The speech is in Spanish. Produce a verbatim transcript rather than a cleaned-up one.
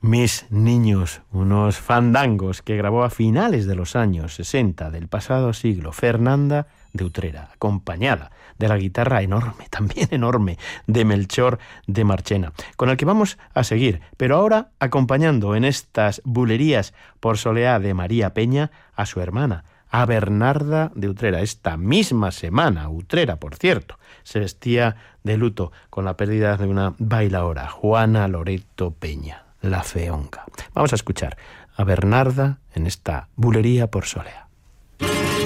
Mis niños, unos fandangos que grabó a finales de los años sesenta del pasado siglo Fernanda de Utrera, acompañada de la guitarra enorme, también enorme, de Melchor de Marchena, con el que vamos a seguir, pero ahora acompañando en estas bulerías por soleá de María Peña a su hermana, a Bernarda de Utrera. Esta misma semana, Utrera, por cierto, se vestía de luto con la pérdida de una bailaora, Juana Loreto Peña, la feonca. Vamos a escuchar a Bernarda en esta bulería por soleá.